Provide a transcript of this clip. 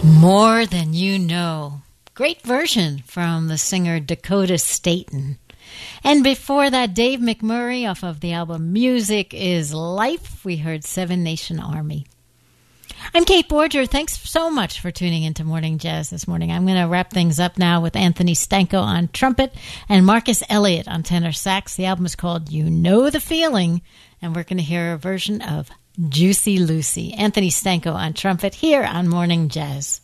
More Than You Know. Great version from the singer Dakota Staton. And before that, Dave McMurray off of the album Music is Life. We heard Seven Nation Army. I'm Kate Borger. Thanks so much for tuning into Morning Jazz this morning. I'm going to wrap things up now with Anthony Stanko on trumpet and Marcus Elliott on tenor sax. The album is called You Know the Feeling, and we're going to hear a version of Juicy Lucy. Anthony Stanko on trumpet here on Morning Jazz.